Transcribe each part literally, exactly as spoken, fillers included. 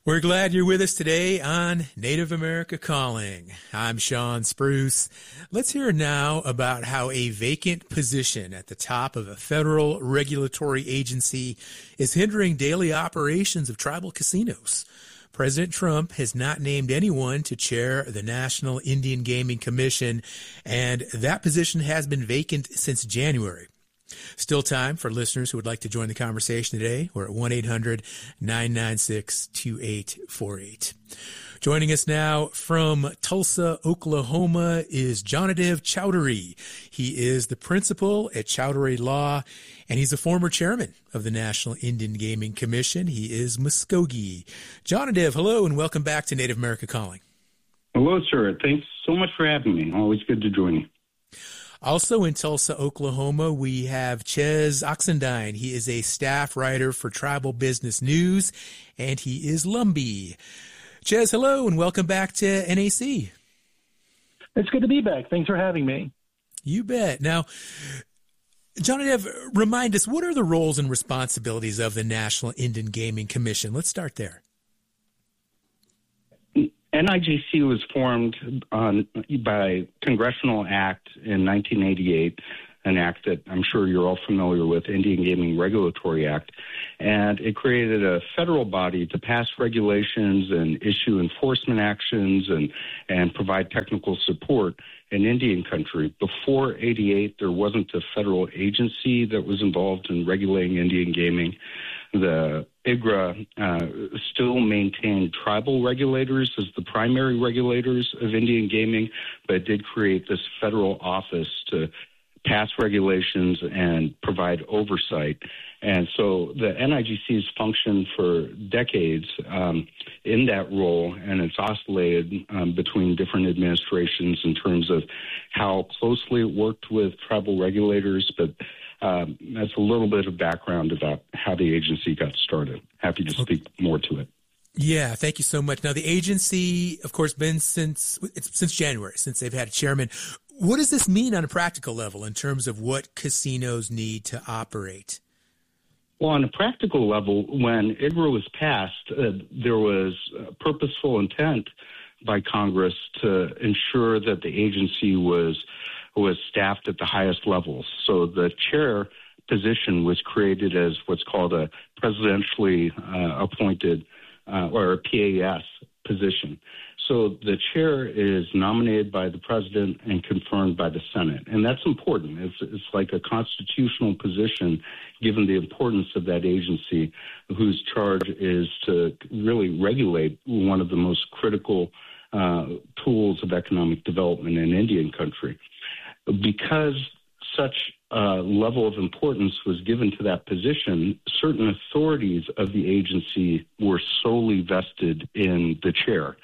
We're glad you're with us today on Native America Calling. I'm Sean Spruce. Let's hear now about how a vacant position at the top of a federal regulatory agency is hindering daily operations of tribal casinos. President Trump has not named anyone to chair the National Indian Gaming Commission, and that position has been vacant since January. Still time for listeners who would like to join the conversation today. We're at one eight hundred nine nine six two eight four eight. Joining us now from Tulsa, Oklahoma is Jonadev Chowdhury. He is the principal at Chowdhury Law, and he's a former chairman of the National Indian Gaming Commission. He is Muskogee. Jonadev, hello, and welcome back to Native America Calling. Hello, sir. Thanks so much for having me. Always good to join you. Also in Tulsa, Oklahoma, we have Ches Oxendine. He is a staff writer for Tribal Business News, and he is Lumbee. Ches, hello, and welcome back to N A C. It's good to be back. Thanks for having me. You bet. Now, Jonadev, remind us, what are the roles and responsibilities of the National Indian Gaming Commission? Let's start there. N I G C was formed on, by Congressional Act in nineteen eighty-eight, an act that I'm sure you're all familiar with, Indian Gaming Regulatory Act, and it created a federal body to pass regulations and issue enforcement actions and, and provide technical support in Indian country. Before eighty-eight, there wasn't a federal agency that was involved in regulating Indian gaming. The I G R A uh, still maintained tribal regulators as the primary regulators of Indian gaming, but it did create this federal office to pass regulations and provide oversight. And so the N I G C has functioned for decades um, in that role, and it's oscillated um, between different administrations in terms of how closely it worked with tribal regulators, but Um, that's a little bit of background about how the agency got started. Happy to speak more to it. Yeah, thank you so much. Now, the agency, of course, been since it's since January, since they've had a chairman. What does this mean on a practical level in terms of what casinos need to operate? Well, on a practical level, when I G R A was passed, uh, there was uh, purposeful intent by Congress to ensure that the agency was was staffed at the highest levels. So the chair position was created as what's called a presidentially uh, appointed uh, or a P A S position. So the chair is nominated by the president and confirmed by the Senate. And that's important. It's, it's like a constitutional position given the importance of that agency, whose charge is to really regulate one of the most critical uh, tools of economic development in Indian country. Because such a level of importance was given to that position, certain authorities of the agency were solely vested in the chair.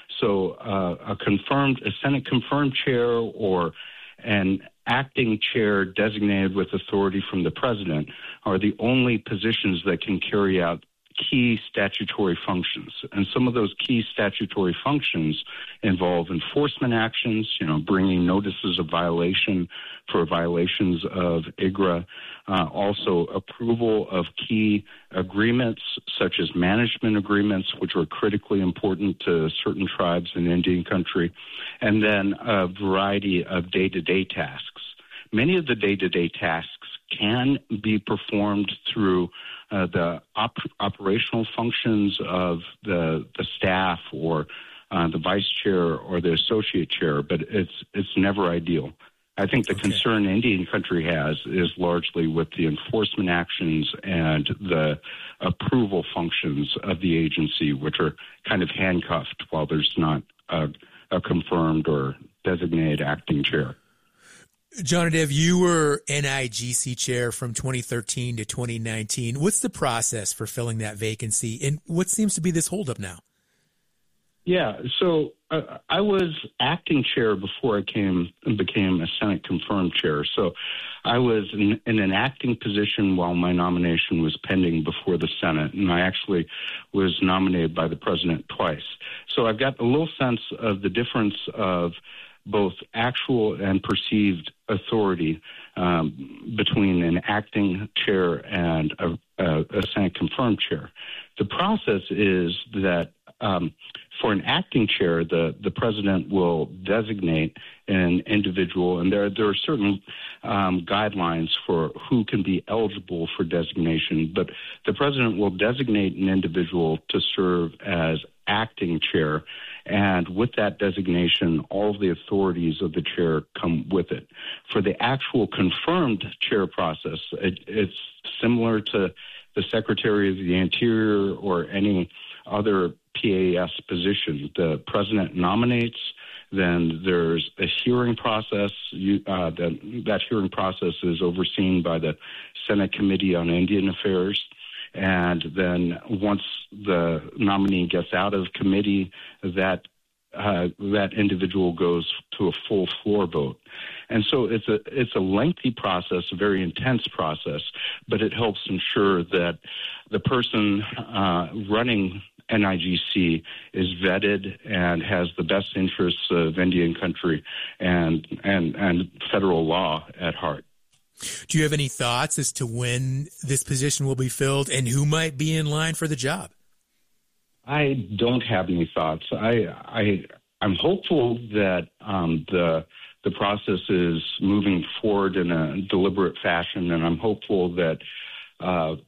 So uh, a confirmed, a Senate confirmed chair or an acting chair designated with authority from the president are the only positions that can carry out key statutory functions. And some of those key statutory functions involve enforcement actions, you know, bringing notices of violation for violations of I G R A, uh, also approval of key agreements such as management agreements, which are critically important to certain tribes in Indian country, and then a variety of day-to-day tasks. Many of the day-to-day tasks can be performed through Uh, the op- operational functions of the the staff or uh, the vice chair or the associate chair, but it's it's never ideal. I think the okay. concern Indian country has is largely with the enforcement actions and the approval functions of the agency, which are kind of handcuffed while there's not a, a confirmed or designated acting chair. Jonadev, you were N I G C chair from twenty thirteen to twenty nineteen. What's the process for filling that vacancy, and what seems to be this holdup now? Yeah, so uh, I was acting chair before I came became a Senate confirmed chair. So I was in, in an acting position while my nomination was pending before the Senate, and I actually was nominated by the president twice. So I've got a little sense of the difference of both actual and perceived authority um, between an acting chair and a, a, a Senate confirmed chair. The process is that um, for an acting chair, the, the president will designate an individual, and there, there are certain um, guidelines for who can be eligible for designation, but the president will designate an individual to serve as acting chair, and with that designation, all of the authorities of the chair come with it. For the actual confirmed chair process, it, it's similar to the Secretary of the Interior or any other P A S position. The president nominates, then there's a hearing process. You, uh, that, that hearing process is overseen by the Senate Committee on Indian Affairs. And then once the nominee gets out of committee, that uh, that individual goes to a full floor vote. And so it's a it's a lengthy process, a very intense process, but it helps ensure that the person uh, running N I G C is vetted and has the best interests of Indian country and and and federal law at heart. Do you have any thoughts as to when this position will be filled and who might be in line for the job? I don't have any thoughts. I, I, I'm hopeful that um, the the process is moving forward in a deliberate fashion, and I'm hopeful that uh,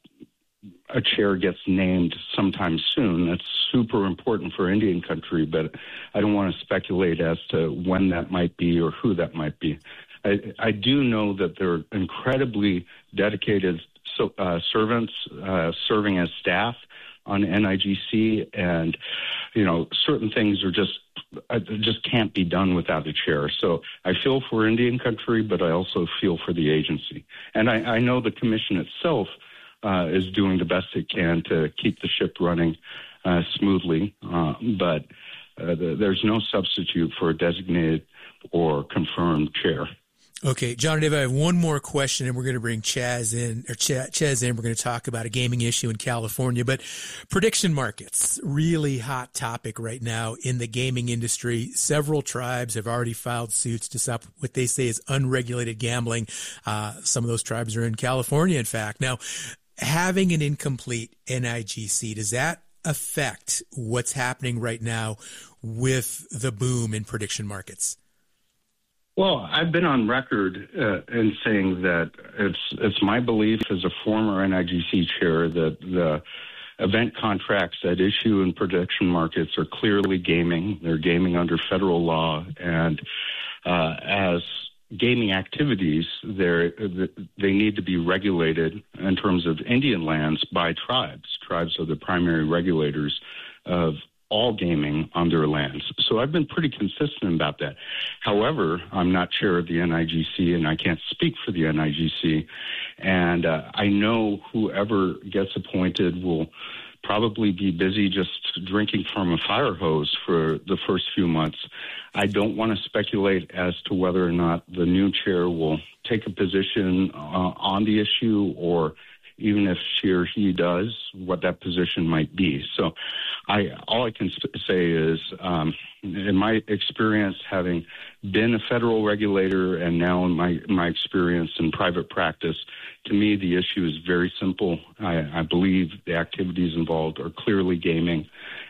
a chair gets named sometime soon. That's super important for Indian country, but I don't want to speculate as to when that might be or who that might be. I, I do know that there are incredibly dedicated so, uh, servants uh, serving as staff on N I G C, and you know certain things are just uh, just can't be done without a chair. So I feel for Indian country, but I also feel for the agency, and I, I know the commission itself uh, is doing the best it can to keep the ship running uh, smoothly, uh, but uh, the, there's no substitute for a designated or confirmed chair. Okay, John and Dave, I have one more question, and we're going to bring Chaz in, or Ch- Chaz in. We're going to talk about a gaming issue in California, but prediction markets, really hot topic right now in the gaming industry. Several tribes have already filed suits to stop what they say is unregulated gambling. Uh, some of those tribes are in California, in fact. Now, having an incomplete N I G C, does that affect what's happening right now with the boom in prediction markets? Well, I've been on record uh, in saying that it's it's my belief as a former N I G C chair that the event contracts that issue in prediction markets are clearly gaming. They're gaming under federal law, and uh, as gaming activities, they they need to be regulated in terms of Indian lands by tribes. Tribes are the primary regulators of all gaming on their lands. So I've been pretty consistent about that. However, I'm not chair of the N I G C, and I can't speak for the N I G C. And uh, I know whoever gets appointed will probably be busy just drinking from a fire hose for the first few months. I don't want to speculate as to whether or not the new chair will take a position uh, on the issue, or even if she or he does, what that position might be. So I, all I can say is, um, in my experience, having been a federal regulator and now in my, my experience in private practice, to me, the issue is very simple. I, I believe the activities involved are clearly gaming,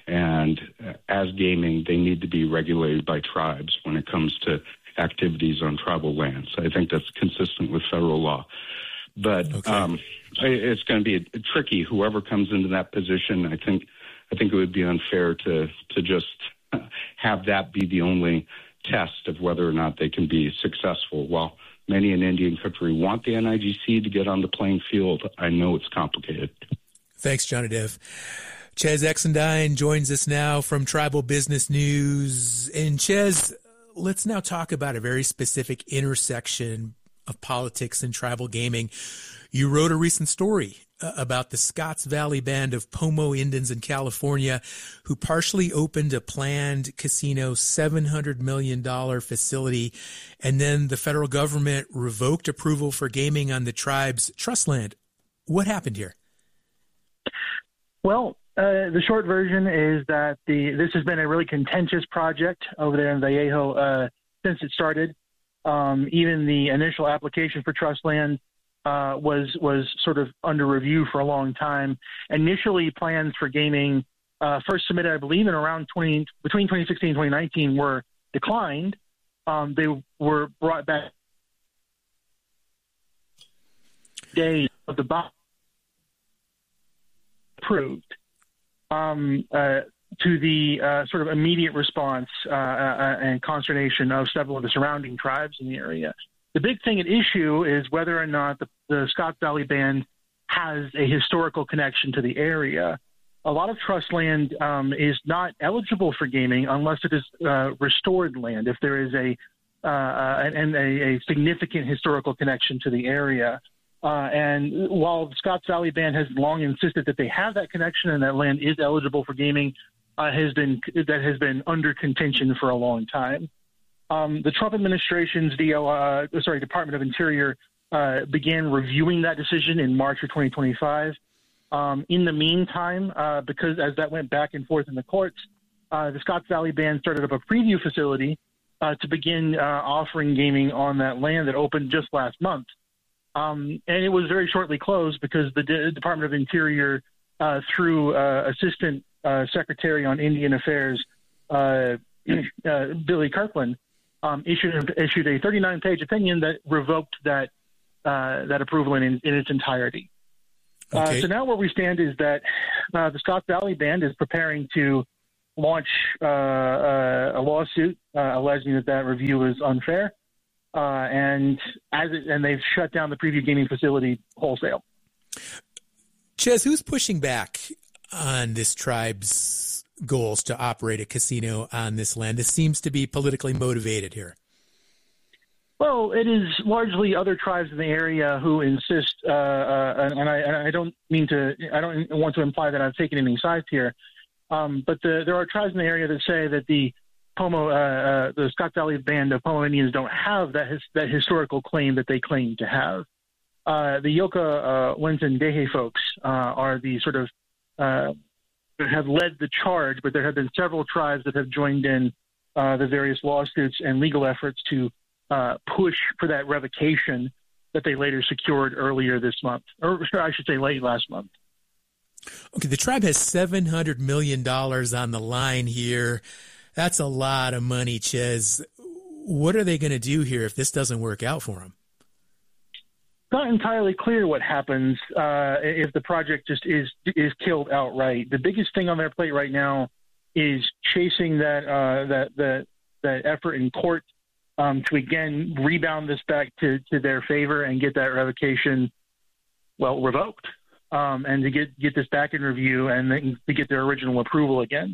and as gaming, they need to be regulated by tribes when it comes to activities on tribal lands. I think that's consistent with federal law. But okay. um, it's going to be tricky. Whoever comes into that position, I think, I think it would be unfair to to just have that be the only test of whether or not they can be successful. While many in Indian country want the N I G C to get on the playing field, I know it's complicated. Thanks, Johnny Dev. Chaz Exendine joins us now from Tribal Business News. And Chaz, let's now talk about a very specific intersection of politics and tribal gaming. You wrote a recent story uh, about the Scotts Valley Band of Pomo Indians in California who partially opened a planned casino seven hundred million dollars facility, and then the federal government revoked approval for gaming on the tribe's trust land. What happened here? Well, uh, the short version is that the this has been a really contentious project over there in Vallejo uh, since it started. Um, even the initial application for trust land uh, was was sort of under review for a long time. Initially, plans for gaming uh, first submitted, I believe, in around twenty between twenty sixteen and twenty nineteen, were declined. Um, they were brought back day of the bomb approved. Um, uh, to the uh, sort of immediate response uh, uh, and consternation of several of the surrounding tribes in the area. The big thing at issue is whether or not the, the Scotts Valley Band has a historical connection to the area. A lot of trust land um, is not eligible for gaming unless it is uh, restored land, if there is a uh, and a, a significant historical connection to the area. Uh, and while the Scotts Valley Band has long insisted that they have that connection and that land is eligible for gaming, uh, has been that has been under contention for a long time. Um, the Trump administration's D O, uh, sorry, Department of Interior uh, began reviewing that decision in March of twenty twenty-five. Um, in the meantime, uh, because as that went back and forth in the courts, uh, the Scotts Valley Band started up a preview facility uh, to begin uh, offering gaming on that land that opened just last month. Um, and it was very shortly closed because the D- Department of Interior, uh, through uh, Assistant uh, Secretary on Indian Affairs, uh, uh, Billy Kirkland, um, issued issued a thirty-nine page opinion that revoked that uh, that approval in, in its entirety. Okay. Uh, so now where we stand is that uh, the Scotts Valley Band is preparing to launch uh, uh, a lawsuit uh, alleging that that review is unfair. Uh, and as it, and they've shut down the preview gaming facility wholesale. Ches, who's pushing back on this tribe's goals to operate a casino on this land? This seems to be politically motivated here. Well, it is largely other tribes in the area who insist, uh, uh, and, I, and I don't mean to, I don't want to imply that I've taken any sides here, um, but the, there are tribes in the area that say that the Pomo, uh, uh, the Scotts Valley Band of Pomo Indians don't have that his, that historical claim that they claim to have. Uh, the Yoka uh, Winton Dehe folks uh, are the sort of uh, have led the charge, but there have been several tribes that have joined in uh, the various lawsuits and legal efforts to uh, push for that revocation that they later secured earlier this month, or I should say late last month. Okay, the tribe has seven hundred million dollars on the line here. That's a lot of money, Ches. What are they going to do here if this doesn't work out for them? Not entirely clear what happens uh, if the project just is is killed outright. The biggest thing on their plate right now is chasing that uh, that that that effort in court um, to again rebound this back to, to their favor and get that revocation, well, revoked, um, and to get get this back in review and then to get their original approval again.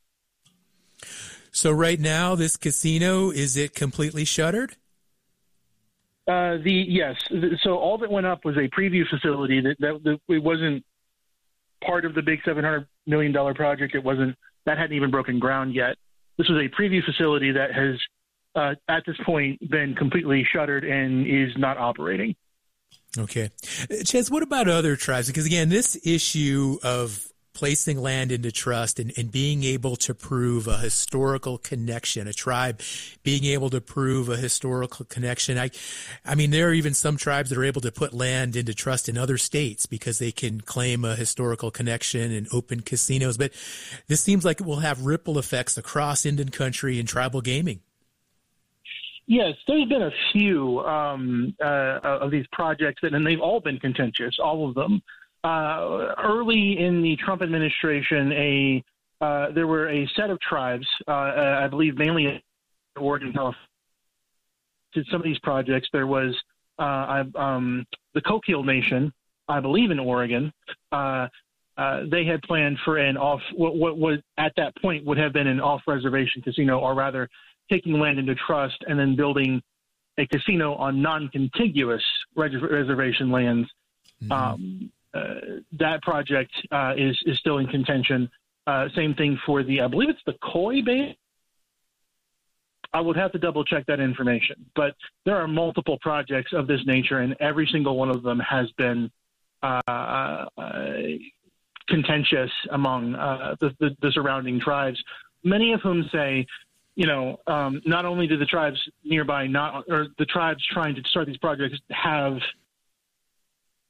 So right now, this casino, is it completely shuttered? Uh, the yes. So all that went up was a preview facility. That, that, that it wasn't part of the big seven hundred million dollars project. It wasn't, that hadn't even broken ground yet. This was a preview facility that has, uh, at this point, been completely shuttered and is not operating. Okay. Ches, what about other tribes? Because again, this issue of placing land into trust and, and being able to prove a historical connection, a tribe being able to prove a historical connection. I, I mean, there are even some tribes that are able to put land into trust in other states because they can claim a historical connection and open casinos. But this seems like it will have ripple effects across Indian country and tribal gaming. Yes, there's been a few um, uh, of these projects, that, and they've all been contentious, all of them. Uh, early in the Trump administration, a uh, there were a set of tribes, uh, I believe mainly in Oregon, California, did some of these projects. There was uh, um, the Coquille Nation, I believe in Oregon. Uh, uh, they had planned for an off, what, what was at that point would have been an off-reservation casino, or rather taking land into trust and then building a casino on non-contiguous res- reservation lands. Mm-hmm. Um, Uh, that project uh, is is still in contention. Uh, same thing for the, I believe it's the Koi Band. I would have to double check that information, but there are multiple projects of this nature, and every single one of them has been uh, uh, contentious among uh, the, the, the surrounding tribes. Many of whom say, you know, um, not only do the tribes nearby not, or the tribes trying to start these projects have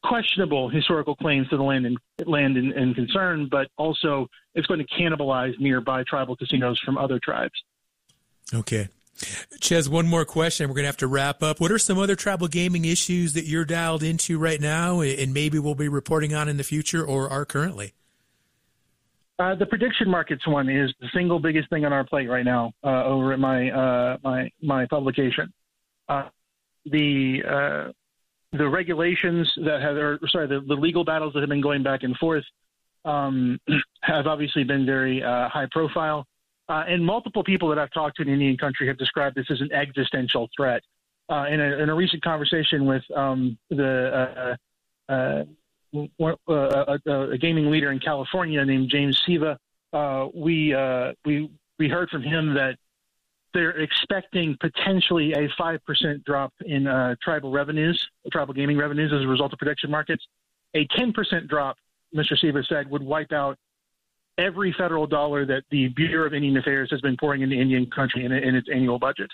questionable historical claims to the land and land in, in concern, but also it's going to cannibalize nearby tribal casinos from other tribes. Okay. Ches, one more question. We're going to have to wrap up. What are some other tribal gaming issues that you're dialed into right now and maybe we'll be reporting on in the future or are currently? Uh, the prediction markets one is the single biggest thing on our plate right now uh, over at my uh, my my publication. Uh, the uh, the regulations that have, or sorry, the, the legal battles that have been going back and forth um, have obviously been very uh, high profile. Uh, and multiple people that I've talked to in Indian country have described this as an existential threat. Uh, in, a, in a recent conversation with um, the uh, uh, uh, a, a gaming leader in California named James Siva, uh, we uh, we we heard from him that they're expecting potentially a five percent drop in uh, tribal revenues, tribal gaming revenues as a result of prediction markets. A ten percent drop, Mister Siva said, would wipe out every federal dollar that the Bureau of Indian Affairs has been pouring into Indian country in, in its annual budget.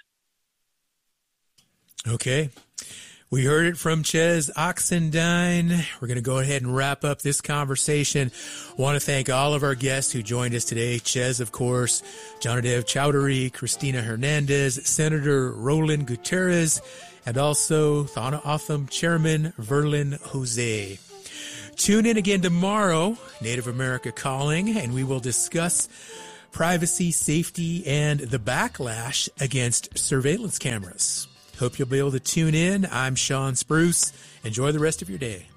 Okay. We heard it from Ches Oxendine. We're going to go ahead and wrap up this conversation. I want to thank all of our guests who joined us today. Ches, of course, Jonadev Chowdhury, Cristina Hernandez, Senator Roland Gutierrez, and also Thana Otham Chairman Verlin Jose. Tune in again tomorrow, Native America Calling, and we will discuss privacy, safety, and the backlash against surveillance cameras. Hope you'll be able to tune in. I'm Sean Spruce. Enjoy the rest of your day.